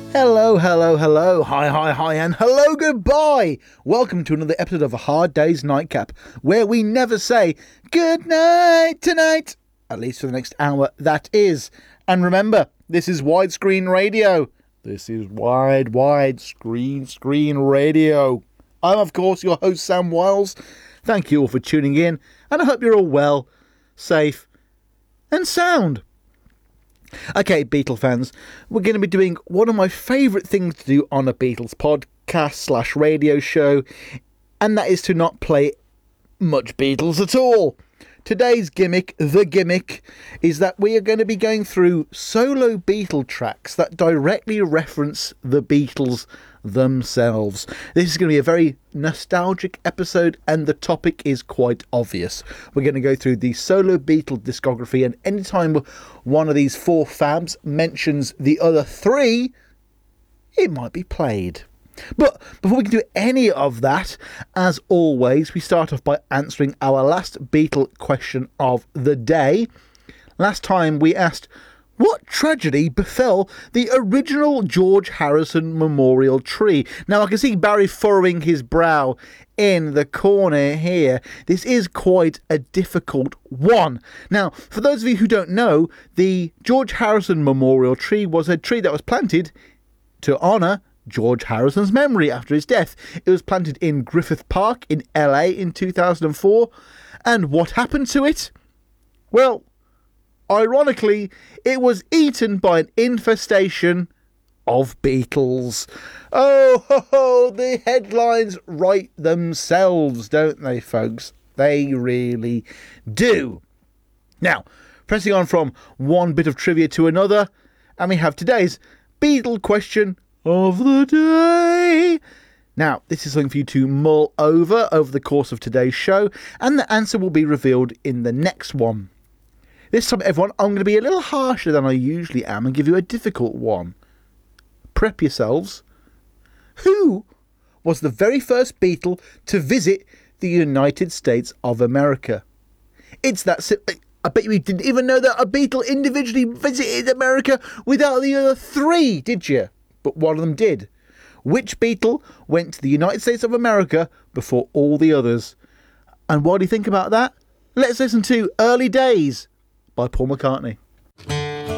Hello, hello, hello, hi, and hello, goodbye. Welcome to another episode of A Hard Day's Nightcap, where we never say good night tonight, at least for the next hour, that is. And remember, this is widescreen radio. This is wide screen radio. I'm, of course, your host, Sam Wiles. Thank you all for tuning in, and I hope you're all well, safe, and sound. Okay, Beatle fans, we're going to be doing one of my favourite things to do on a Beatles podcast / radio show, and that is to not play much Beatles at all. Today's gimmick, is that we are going to be going through solo Beatle tracks that directly reference the Beatles themselves. This is going to be a very nostalgic episode, and the topic is quite obvious. We're going to go through the solo Beatle discography, and anytime one of these four fabs mentions the other three, it might be played. But before we can do any of that, as always, we start off by answering our last Beatle question of the day. Last time we asked, what tragedy befell the original George Harrison memorial tree? Now, I can see Barry furrowing his brow in the corner here. This is quite a difficult one. Now, for those of you who don't know, the George Harrison memorial tree was a tree that was planted to honour George Harrison's memory after his death. It was planted in Griffith Park in LA in 2004. And what happened to it? Well, ironically, it was eaten by an infestation of beetles. Oh, ho, ho, the headlines write themselves, don't they, folks? They really do. Now, pressing on from one bit of trivia to another, and we have today's Beatle question of the day. Now, this is something for you to mull over the course of today's show, and the answer will be revealed in the next one. This time, everyone, I'm going to be a little harsher than I usually am and give you a difficult one. Prep yourselves. Who was the very first Beatle to visit the United States of America? It's that simple. I bet you didn't even know that a Beatle individually visited America without the other three, did you? But one of them did. Which Beatle went to the United States of America before all the others? And what do you think about that? Let's listen to Early Days by Paul McCartney.